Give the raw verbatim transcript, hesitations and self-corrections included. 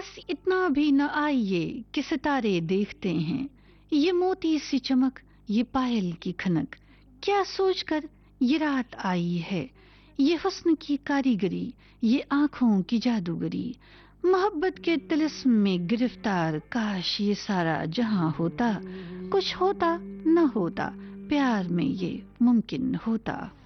बस इतना भी न आइए कि सितारे देखते हैं, ये मोती सी चमक, ये पायल की खनक, क्या सोचकर ये रात आई है, ये हुस्न की कारीगरी, ये आंखों की जादूगरी। मोहब्बत के तिलिस्म में गिरफ्तार, काश ये सारा जहां होता, कुछ होता न होता, प्यार में ये मुमकिन होता।